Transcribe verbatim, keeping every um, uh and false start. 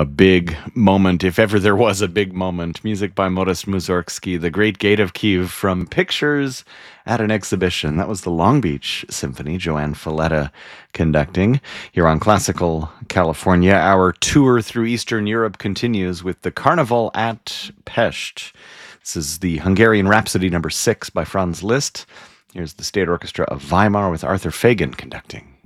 a big moment, if ever there was a big moment. Music by Modest Mussorgsky, The Great Gate of Kiev from Pictures at an Exhibition. That was the Long Beach Symphony, Joanne Falletta conducting. Here on Classical California, our tour through Eastern Europe continues with the Carnival at Pest. This is the Hungarian Rhapsody number six by Franz Liszt. Here's the State Orchestra of Weimar with Arthur Fagan conducting.